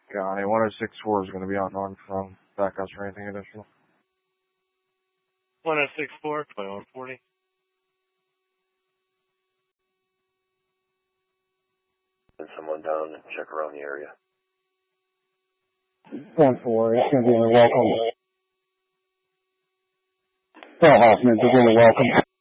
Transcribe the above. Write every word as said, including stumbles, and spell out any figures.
County. one oh six four is going to be on on from backups or anything additional. one oh six four, twenty-one forty. Send someone down and check around the area. one four, it's going to be in the welcome. Phil Hoffman, begin the welcome.